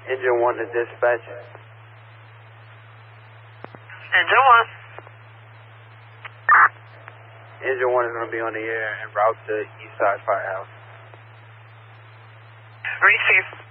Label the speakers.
Speaker 1: Engine 1 to dispatch.
Speaker 2: Engine 1.
Speaker 1: Engine 1 is going to be on the air en route to Eastside Firehouse.
Speaker 2: Receive.